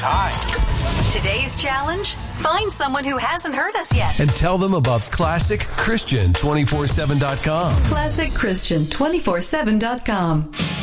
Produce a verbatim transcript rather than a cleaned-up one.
time. Today's challenge? Find someone who hasn't heard us yet. And tell them about Classic Christian two forty-seven dot com. Classic Christian two forty-seven dot com.